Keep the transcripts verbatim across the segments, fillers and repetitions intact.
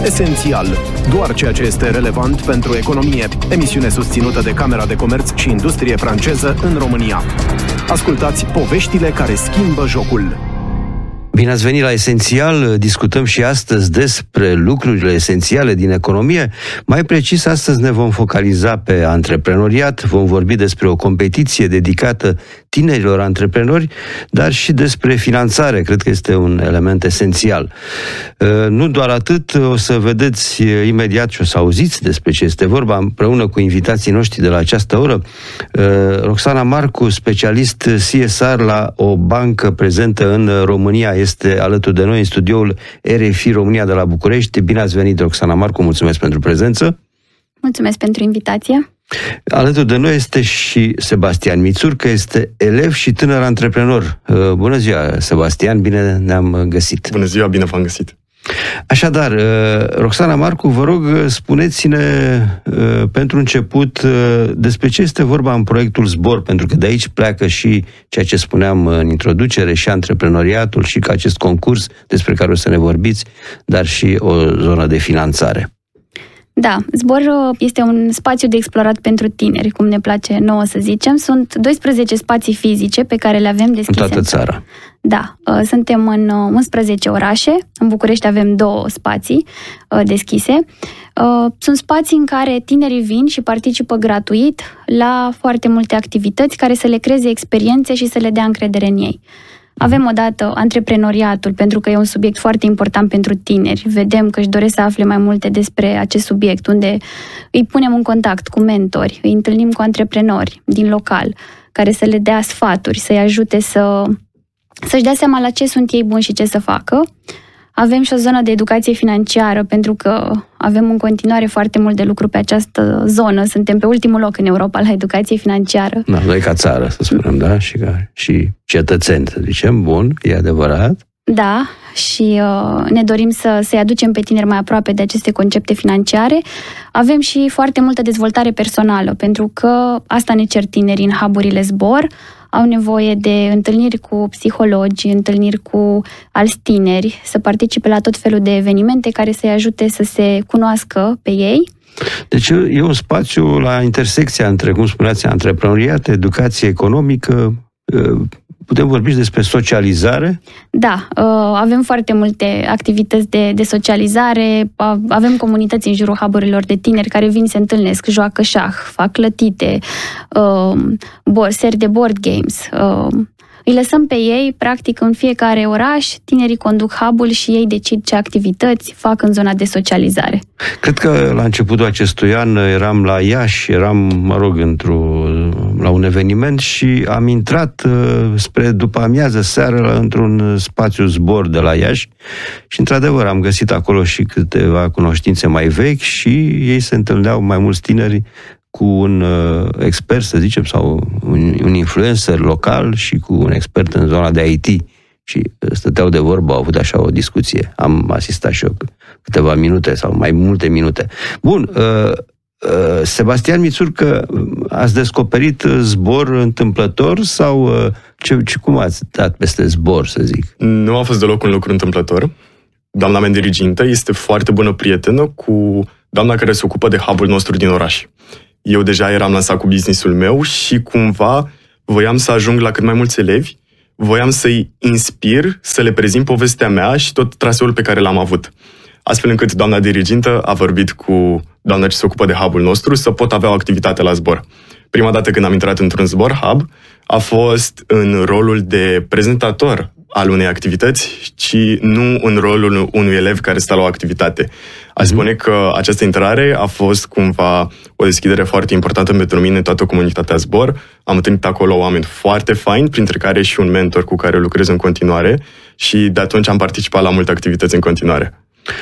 Esențial. Doar ceea ce este relevant pentru economie. Emisiune susținută de Camera de Comerț și Industrie franceză în România. Ascultați poveștile care schimbă jocul. Bine ați venit la Esențial. Discutăm și astăzi despre lucrurile esențiale din economie. Mai precis, astăzi ne vom focaliza pe antreprenoriat, vom vorbi despre o competiție dedicată tinerilor antreprenori, dar și despre finanțare. Cred că este un element esențial. Nu doar atât, o să vedeți imediat și o să auziți despre ce este vorba împreună cu invitații noștri de la această oră. Roxana Marcu, specialist C S R la o bancă prezentă în România, este alături de noi în studioul R F I România de la București. Bine ați venit, Roxana Marcu, mulțumesc pentru prezență. Mulțumesc pentru invitație. Alături de noi este și Sebastian Mițurcă, este elev și tânăr antreprenor. Bună ziua, Sebastian, bine ne-am găsit. Bună ziua, bine v-am găsit. Așadar, Roxana Marcu, vă rog, spuneți-ne pentru început despre ce este vorba în proiectul Zbor, pentru că de aici pleacă și ceea ce spuneam în introducere, și antreprenoriatul, și că acest concurs despre care o să ne vorbiți, dar și o zonă de finanțare. Da, Zbor este un spațiu de explorat pentru tineri, cum ne place nouă să zicem. Sunt doisprezece spații fizice pe care le avem deschise. În toată țara. Da, suntem în unsprezece orașe. În București avem două spații deschise. Sunt spații în care tinerii vin și participă gratuit la foarte multe activități care să le creeze experiențe și să le dea încredere în ei. Avem odată antreprenoriatul, pentru că e un subiect foarte important pentru tineri. Vedem că își doresc să afle mai multe despre acest subiect, unde îi punem în contact cu mentori, îi întâlnim cu antreprenori din local, care să le dea sfaturi, să-i ajute să, să-și dea seama la ce sunt ei buni și ce să facă. Avem și o zonă de educație financiară, pentru că avem în continuare foarte mult de lucru pe această zonă. Suntem pe ultimul loc în Europa la educație financiară. Da, noi ca țară, să spunem, da? Și, ca, și cetățeni, să zicem, bun, e adevărat. Da, și uh, ne dorim să, să-i aducem pe tineri mai aproape de aceste concepte financiare. Avem și foarte multă dezvoltare personală, pentru că asta ne cer tinerii în hub-urile Zbor. Au nevoie de întâlniri cu psihologi, întâlniri cu alți tineri, să participe la tot felul de evenimente care să-i ajute să se cunoască pe ei. Deci e un spațiu la intersecția între, cum spuneați, antreprenoriat, educație economică. Putem vorbi și despre socializare? Da, avem foarte multe activități de, de socializare, avem comunități în jurul hub-urilor de tineri care vin, se întâlnesc, joacă șah, fac clătite, seri de board games. Îi lăsăm pe ei, practic, în fiecare oraș, tinerii conduc hub-ul și ei decid ce activități fac în zona de socializare. Cred că la începutul acestui an eram la Iași, eram, mă rog, într-o, la un eveniment și am intrat uh, spre după amiază, seară, într-un spațiu Zbor de la Iași și, într-adevăr, am găsit acolo și câteva cunoștințe mai vechi și ei se întâlneau, mai mulți tineri, cu un uh, expert, să zicem, sau un, un influencer local și cu un expert în zona de I T. Și stăteau de vorbă, au avut așa o discuție. Am asistat și eu câteva minute sau mai multe minute. Bun, uh, uh, Sebastian Mițurcă, ați descoperit Zbor întâmplător sau uh, ce, ce, cum ați dat peste Zbor, să zic? Nu a fost deloc un lucru întâmplător. Doamna mea dirigintă este foarte bună prietenă cu doamna care se ocupă de hub-ul nostru din oraș. Eu deja eram lansat cu business-ul meu și cumva voiam să ajung la cât mai mulți elevi, voiam să-i inspir, să le prezint povestea mea și tot traseul pe care l-am avut. Astfel încât doamna dirigintă a vorbit cu doamna ce se ocupă de hub-ul nostru să pot avea o activitate la Zbor. Prima dată când am intrat într-un Zbor Hub a fost în rolul de prezentator al unei activități, ci nu în rolul unui elev care stă la o activitate. Aș spune că această intrare a fost cumva o deschidere foarte importantă pentru mine, toată comunitatea Zbor. Am întâlnit acolo oameni foarte faini, printre care și un mentor cu care lucrez în continuare și de atunci am participat la multe activități în continuare.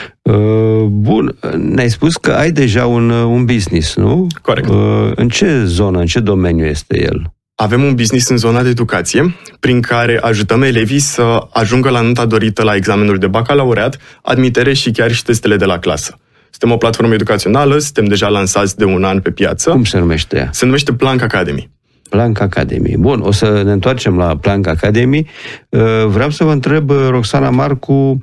Bun, ne-ai spus că ai deja un, un business, nu? Corect. În ce zonă, în ce domeniu este el? Avem un business în zona de educație, prin care ajutăm elevii să ajungă la nota dorită la examenul de bacalaureat, admitere și chiar și testele de la clasă. Suntem o platformă educațională, suntem deja lansați de un an pe piață. Cum se numește ea? Se numește Plank Academy. Plank Academy. Bun, o să ne întoarcem la Plank Academy. Vreau să vă întreb, Roxana Marcu,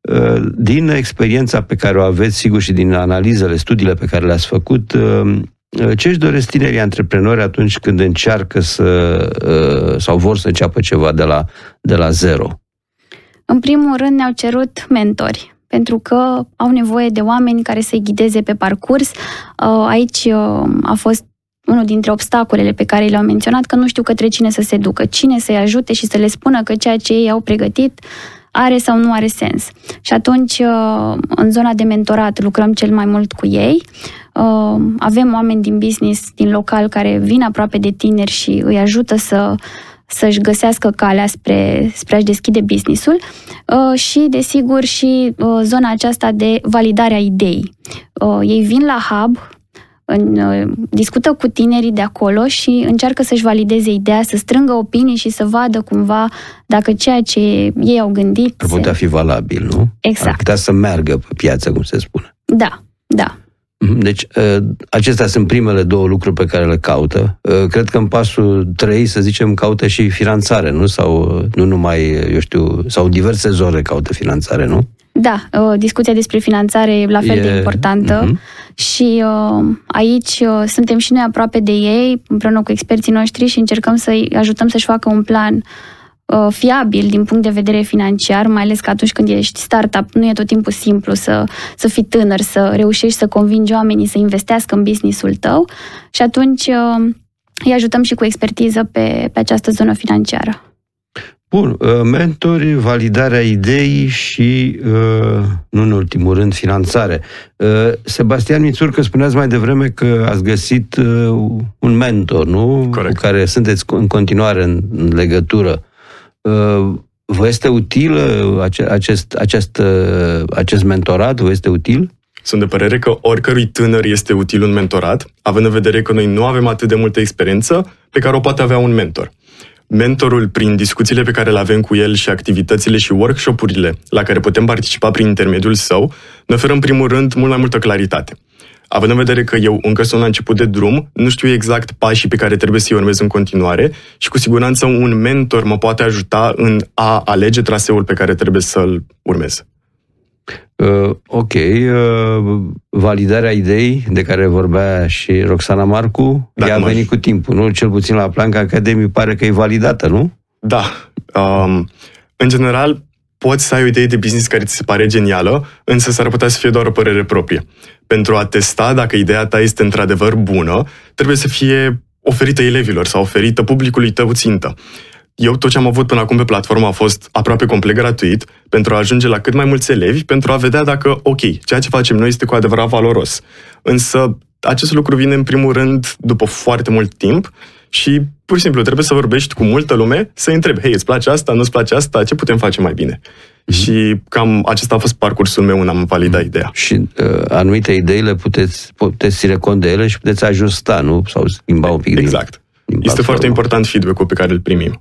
din experiența pe care o aveți, sigur, și din analizele, studiile pe care le-ați făcut, ce își doresc tinerii antreprenori atunci când încearcă să, sau vor să înceapă ceva de la, de la zero? În primul rând ne-au cerut mentori, pentru că au nevoie de oameni care să-i ghideze pe parcurs. Aici a fost unul dintre obstacolele pe care le-au menționat, că nu știu către cine să se ducă, cine să-i ajute și să le spună că ceea ce ei au pregătit are sau nu are sens. Și atunci, în zona de mentorat, lucrăm cel mai mult cu ei. Avem oameni din business, din local, care vin aproape de tineri și îi ajută să, să-și găsească calea spre, spre a-și deschide business-ul. Și, desigur, și zona aceasta de validare a ideii. Ei vin la hub, în, discută cu tinerii de acolo și încearcă să-și valideze ideea, să strângă opinii și să vadă cumva dacă ceea ce ei au gândit... Ar putea fi valabil, nu? Exact. Ar putea să meargă pe piață, cum se spune. Da, da. Deci, acestea sunt primele două lucruri pe care le caută. Cred că în pasul trei, să zicem, caută și finanțare, nu? Sau nu numai, eu știu, sau diverse zone caută finanțare, nu? Da, discuția despre finanțare e la fel e... de importantă uh-huh. și uh, aici uh, suntem și noi aproape de ei, împreună cu experții noștri și încercăm să-i ajutăm să-și facă un plan uh, fiabil din punct de vedere financiar, mai ales că atunci când ești startup nu e tot timpul simplu să, să fii tânăr, să reușești să convingi oamenii să investească în business-ul tău și atunci uh, îi ajutăm și cu expertiză pe, pe această zonă financiară. Bun, mentori, validarea ideii și, nu în ultimul rând, finanțare. Sebastian Mițurcă, spuneați mai devreme că ați găsit un mentor, nu? Corect. Cu care sunteți în continuare în legătură. Vă este util acest, acest, acest mentorat? Vă este util? Sunt de părere că oricărui tânăr este util un mentorat, având în vedere că noi nu avem atât de multă experiență pe care o poate avea un mentor. Mentorul, prin discuțiile pe care le avem cu el și activitățile și workshop-urile la care putem participa prin intermediul său, ne oferă în primul rând mult mai multă claritate. Având în vedere că eu încă sunt la început de drum, nu știu exact pașii pe care trebuie să-i urmez în continuare și cu siguranță un mentor mă poate ajuta în a alege traseul pe care trebuie să-l urmez. Uh, ok, uh, validarea ideii de care vorbea și Roxana Marcu, ea a venit cu timpul, nu? Cel puțin la Planca Academy pare că e validată, nu? Da. Um, în general, poți să ai o idee de business care ți se pare genială, însă s-ar putea să fie doar o părere proprie. Pentru a testa dacă ideea ta este într-adevăr bună, trebuie să fie oferită elevilor sau oferită publicului tău țintă. Eu tot ce am avut până acum pe platformă a fost aproape complet gratuit pentru a ajunge la cât mai mulți elevi, pentru a vedea dacă, ok, ceea ce facem noi este cu adevărat valoros. Însă acest lucru vine în primul rând după foarte mult timp și pur și simplu trebuie să vorbești cu multă lume, să-i întrebi, hei, îți place asta, nu-ți place asta, ce putem face mai bine? Mm-hmm. Și cam acesta a fost parcursul meu în a-mi valida mm-hmm. ideea. Și uh, anumite idei le puteți, puteți ține cont de ele și puteți ajusta, nu? Sau schimba un pic. Exact. Din, din este foarte important feedback-ul pe care îl primim.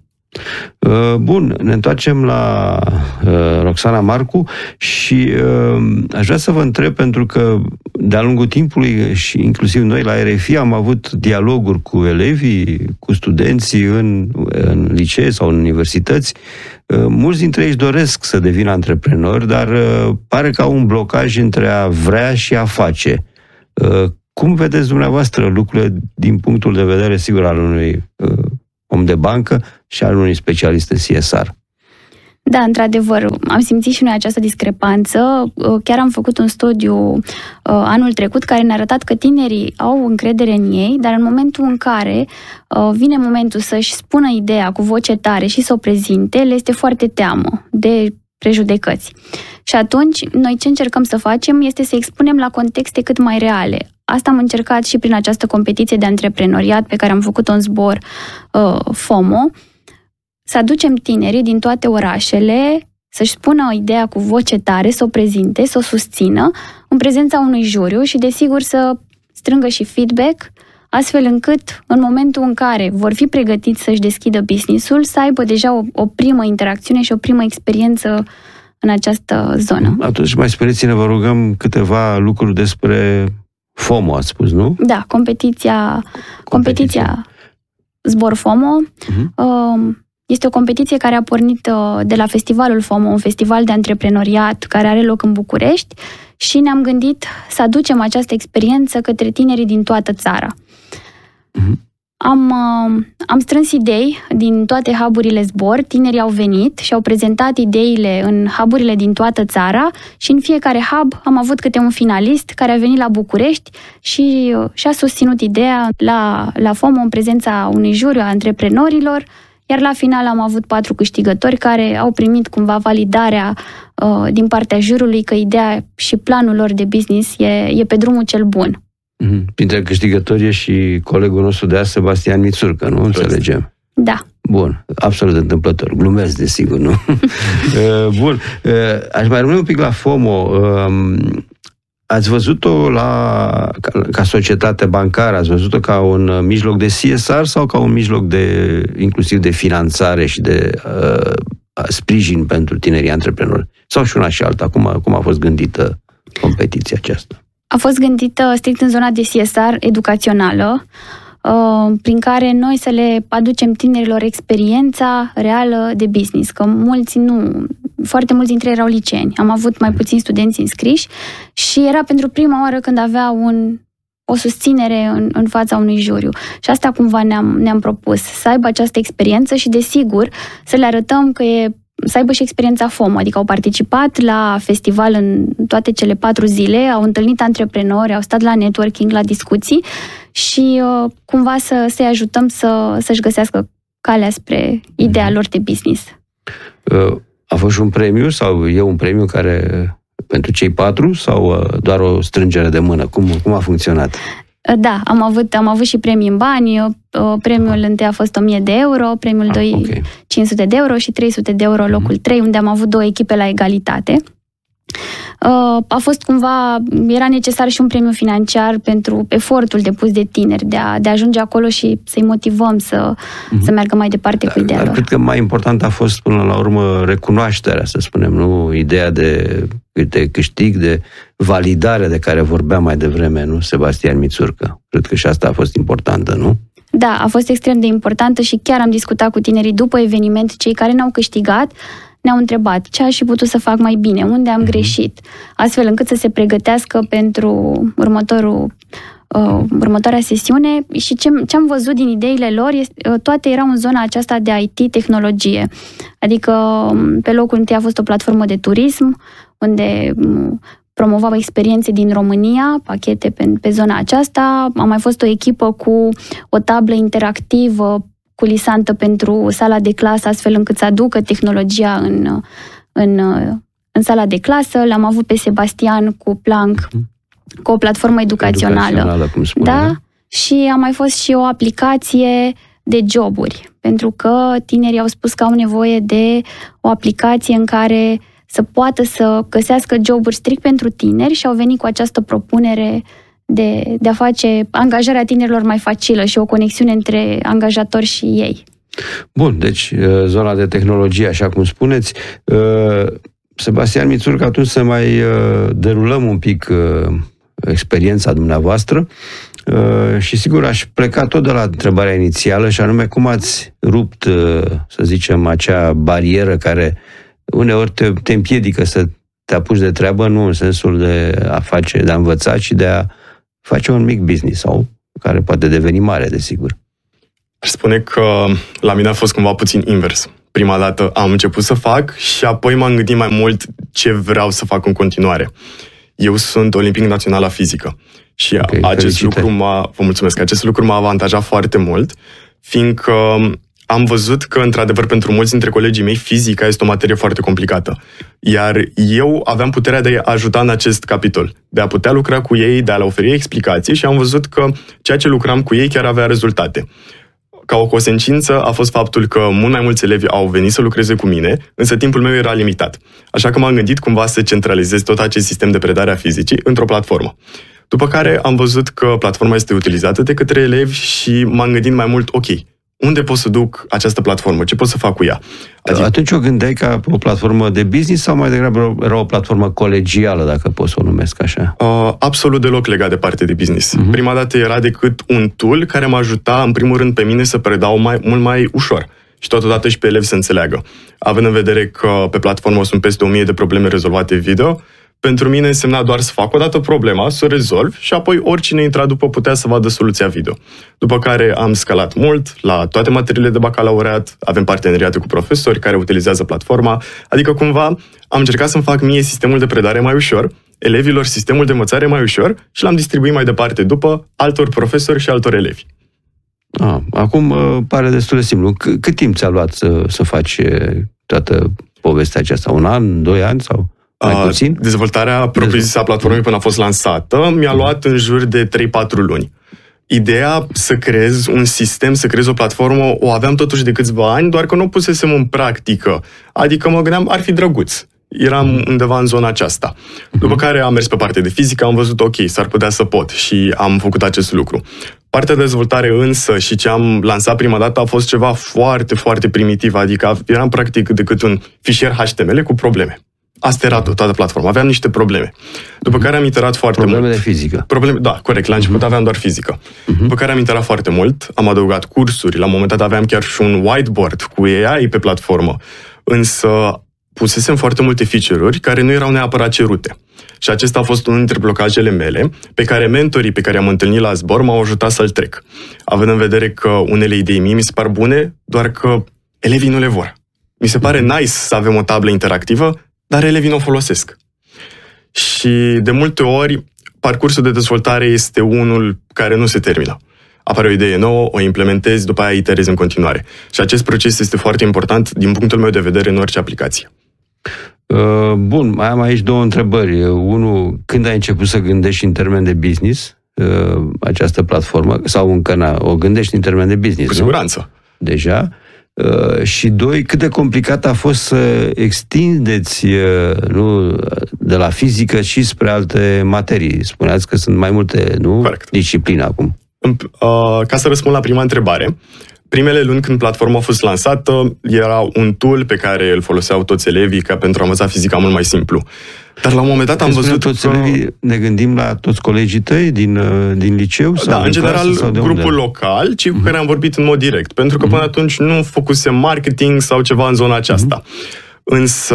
Bun, ne întoarcem la uh, Roxana Marcu și uh, aș vrea să vă întreb, pentru că de-a lungul timpului și inclusiv noi la R F I am avut dialoguri cu elevii, cu studenții în, în licee sau în universități. Uh, mulți dintre ei își doresc să devină antreprenori, dar uh, pare că au un blocaj între a vrea și a face. Uh, cum vedeți dumneavoastră lucrurile din punctul de vedere, sigur, al unui uh, om de bancă și al unui specialist în C S R? Da, într-adevăr, am simțit și noi această discrepanță. Chiar am făcut un studiu anul trecut care ne-a arătat că tinerii au încredere în ei, dar în momentul în care vine momentul să-și spună ideea cu voce tare și să o prezinte, le este foarte teamă de prejudecăți. Și atunci, noi ce încercăm să facem este să expunem la contexte cât mai reale. Asta am încercat și prin această competiție de antreprenoriat pe care am făcut-o în zbor uh, FOMO, să aducem tinerii din toate orașele să-și spună ideea cu voce tare, să o prezinte, să o susțină în prezența unui juriu și, desigur, să strângă și feedback, astfel încât, în momentul în care vor fi pregătiți să-și deschidă business-ul, să aibă deja o, o primă interacțiune și o primă experiență în această zonă. Atunci mai spuneți-ne, vă rugăm, câteva lucruri despre FOMO, ați spus, nu? Da, competiția, competiția, competiția Zbor FOMO. Uh-huh. Este o competiție care a pornit de la Festivalul FOMO, un festival de antreprenoriat care are loc în București și ne-am gândit să aducem această experiență către tinerii din toată țara. Mm-hmm. Am, am strâns idei din toate hub-urile Zbor, tinerii au venit și au prezentat ideile în hub-urile din toată țara și în fiecare hub am avut câte un finalist care a venit la București și și-a susținut ideea la, la FOMO în prezența unui juriu a antreprenorilor, iar la final am avut patru câștigători care au primit cumva validarea uh, din partea juriului că ideea și planul lor de business e, e pe drumul cel bun. Mm-hmm. Printre câștigători e și colegul nostru de azi, Sebastian Mițurcă, nu? Înțelegem. Da. Bun, absolut întâmplător. Glumesc, desigur, nu? Bun, aș mai rămâne un pic la FOMO. Ați văzut-o la, ca, ca societate bancară, ați văzut-o ca un mijloc de C S R sau ca un mijloc de, inclusiv de finanțare și de uh, sprijin pentru tinerii antreprenori? Sau și una și alta? Cum a, cum a fost gândită competiția aceasta? A fost gândită strict în zona de C S R educațională, prin care noi să le aducem tinerilor experiența reală de business, că mulți nu, foarte mulți dintre ei erau liceeni. Am avut mai puțini studenți înscriși și era pentru prima oară când avea un, o susținere în, în fața unui juriu. Și asta cumva ne-am, ne-am propus, să aibă această experiență și, desigur, să le arătăm că e să aibă și experiența FOMO, adică au participat la festival în toate cele patru zile, au întâlnit antreprenori, au stat la networking, la discuții și uh, cumva să, să-i ajutăm să, să-și găsească calea spre ideea lor de business. A fost și un premiu sau e un premiu care pentru cei patru sau doar o strângere de mână? Cum, cum a funcționat? Da, am avut, am avut și premii în bani. Premiul întâi a fost o mie de euro, premiul doi ah, okay. cinci sute de euro și trei sute de euro locul mm-hmm. trei, unde am avut două echipe la egalitate. A fost cumva, era necesar și un premiu financiar pentru efortul depus de tineri, de a, de a ajunge acolo și să-i motivăm să, mm-hmm. să meargă mai departe dar, cu ideea dar lor. Cred că mai important a fost până la urmă recunoașterea, să spunem, nu ideea de, de câștig, de validare de care vorbea mai devreme, nu, Sebastian Mițurcă. Cred că și asta a fost importantă, nu? Da, a fost extrem de importantă și chiar am discutat cu tinerii după eveniment, cei care n-au câștigat, ne-au întrebat ce aș fi putut să fac mai bine, unde am mm-hmm. greșit, astfel încât să se pregătească pentru următorul, uh, următoarea sesiune și ce, ce am văzut din ideile lor, este, uh, toate erau în zona aceasta de I T, tehnologie. Adică pe locul întâi a fost o platformă de turism, unde um, promovau experiențe din România, pachete pe, pe zona aceasta. A mai fost o echipă cu o tablă interactivă culisantă pentru sala de clasă, astfel încât să aducă tehnologia în, în, în sala de clasă. L-am avut pe Sebastian cu Planck, cu o platformă educațională. educațională cum spune, da? Și a mai fost și o aplicație de joburi, pentru că tinerii au spus că au nevoie de o aplicație în care să poată să găsească joburi strict pentru tineri și au venit cu această propunere de, de a face angajarea tinerilor mai facilă și o conexiune între angajatori și ei. Bun, deci zona de tehnologie, așa cum spuneți. Sebastian Mițurcă, atunci să mai derulăm un pic experiența dumneavoastră și sigur aș pleca tot de la întrebarea inițială și anume cum ați rupt, să zicem, acea barieră care uneori te, te împiedică să te apuci de treabă, nu în sensul de a face, de a învăța, ci de a face un mic business sau care poate deveni mare, desigur. Aș spune că la mine a fost cumva puțin invers. Prima dată am început să fac și apoi m-am gândit mai mult ce vreau să fac în continuare. Eu sunt olimpic național la fizică și okay, acest felicitări. lucru m-a, vă mulțumesc, acest lucru m-a avantajat foarte mult, fiindcă am văzut că, într-adevăr, pentru mulți dintre colegii mei, fizica este o materie foarte complicată. Iar eu aveam puterea de a ajuta în acest capitol, de a putea lucra cu ei, de a le oferi explicații și am văzut că ceea ce lucram cu ei chiar avea rezultate. Ca o consecință a fost faptul că mult mai mulți elevi au venit să lucreze cu mine, însă timpul meu era limitat. Așa că m-am gândit cumva să centralizez tot acest sistem de predare a fizicii într-o platformă. După care am văzut că platforma este utilizată de către elevi și m-am gândit mai mult, ok, unde pot să duc această platformă? Ce pot să fac cu ea? Adică... Atunci o gândeai ca o platformă de business sau mai degrabă era o platformă colegială, dacă pot să o numesc așa? Uh, absolut deloc legat de parte de business. Uh-huh. Prima dată era decât un tool care mă ajuta, în primul rând, pe mine să predau mai, mult mai ușor. și totodată și pe elevi să înțeleagă. Având în vedere că pe platformă sunt peste o mie de probleme rezolvate video, pentru mine însemna doar să fac o dată problema, să o rezolv și apoi oricine intra după putea să vadă soluția video. După care am scalat mult la toate materiile de bacalaureat, avem parteneriate cu profesori care utilizează platforma, adică cumva am încercat să-mi fac mie sistemul de predare mai ușor, elevilor sistemul de învățare mai ușor și l-am distribuit mai departe după altor profesori și altor elevi. Ah, acum pare destul de simplu. C- cât timp ți-a luat să, să faci toată povestea aceasta? Un an, doi ani sau mai puțin? Dezvoltarea propriu-zisă a platformei până a fost lansată mi-a luat în jur de trei patru luni. Ideea să creez un sistem, să creez o platformă, o aveam totuși de câțiva ani, doar că nu o pusesem în practică. Adică mă gândeam, ar fi drăguț. Eram undeva în zona aceasta. După care am mers pe partea de fizică, am văzut, ok, s-ar putea să pot și am făcut acest lucru. Partea de dezvoltare însă și ce am lansat prima dată a fost ceva foarte, foarte primitiv, adică eram practic decât un fișier H T M L cu probleme. Asta era tot, toată platforma. Aveam niște probleme. După care am iterat foarte probleme mult. Probleme de fizică. Probleme, da, corect. La început uh-huh. aveam doar fizică. Uh-huh. După care am iterat foarte mult, am adăugat cursuri, la un moment dat aveam chiar și un whiteboard cu A I pe platformă. Însă pusesem foarte multe feature-uri care nu erau neapărat cerute. Și acesta a fost unul dintre blocajele mele, pe care mentorii pe care am întâlnit la zbor m-au ajutat să-l trec. Având în vedere că unele idei mie mi se par bune, doar că elevii nu le vor. Mi se pare nice să avem o tablă interactivă, dar elevii nu o folosesc. Și de multe ori, parcursul de dezvoltare este unul care nu se termină. Apare o idee nouă, o implementezi, după aia iterezi în continuare. Și acest proces este foarte important din punctul meu de vedere în orice aplicație. Bun, mai am aici două întrebări. Unu, când ai început să gândești în termen de business această platformă? Sau încă o gândești în termen de business, Cu siguranță. Nu? Deja. Uh, și doi, cât de complicat a fost să extindeți uh, nu, de la fizică și spre alte materii. Spuneați că sunt mai multe, nu? Corect. Discipline acum. Uh, ca să răspund la prima întrebare, primele luni când platforma a fost lansată, era un tool pe care îl foloseau toți elevii ca pentru a învăța fizica mult mai simplu. Dar la un moment dat am Când văzut toți că... elevii, ne gândim la toți colegii tăi din, din liceu? Sau Da, în general, sau de grupul unde? local, ci cu care am vorbit în mod direct. Pentru că până atunci nu făcusem marketing sau ceva în zona aceasta. Însă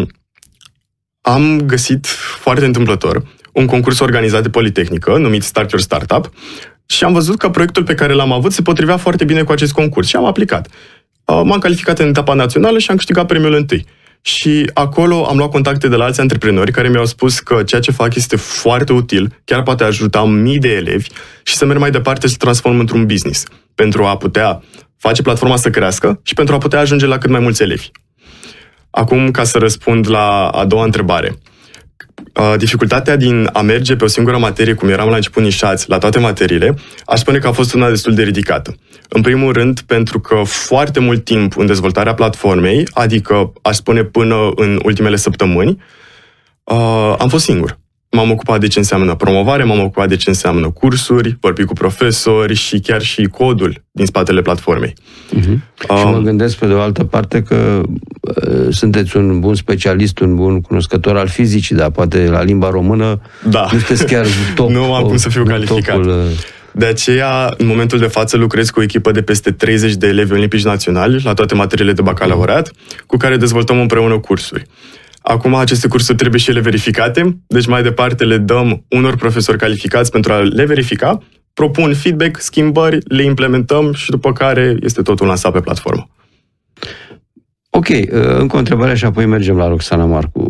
am găsit foarte întâmplător un concurs organizat de Politehnică, numit Start Your Startup, și am văzut că proiectul pe care l-am avut se potrivea foarte bine cu acest concurs și am aplicat. M-am calificat în etapa națională și am câștigat premiul întâi. Și acolo am luat contacte de la alți antreprenori care mi-au spus că ceea ce fac este foarte util, chiar poate ajuta mii de elevi și să merg mai departe să transform într-un business, pentru a putea face platforma să crească și pentru a putea ajunge la cât mai mulți elevi. Acum, ca să răspund la a doua întrebare. Dificultatea din a merge pe o singură materie, cum eram la început nișați, la toate materiile, aș spune că a fost una destul de ridicată. În primul rând, pentru că foarte mult timp în dezvoltarea platformei, adică aș spune până în ultimele săptămâni, am fost singur. M-am ocupat de ce înseamnă promovare, m-am ocupat de ce înseamnă cursuri, vorbi cu profesori și chiar și codul din spatele platformei. Uh-huh. Um, și mă gândesc pe de o altă parte că uh, sunteți un bun specialist, un bun cunoscător al fizicii, dar poate la limba română da. nu sunteți chiar top. Nu am cum să fiu calificat. Topul, uh... De aceea, în momentul de față, lucrez cu o echipă de peste treizeci de elevi olimpici naționali la toate materiile de bacalaureat, cu care dezvoltăm împreună cursuri. Acum aceste cursuri trebuie și ele verificate, deci mai departe le dăm unor profesori calificați pentru a le verifica, propun feedback, schimbări, le implementăm și după care este totul lansat pe platformă. Ok, încă o întrebare și apoi mergem la Roxana Marcu.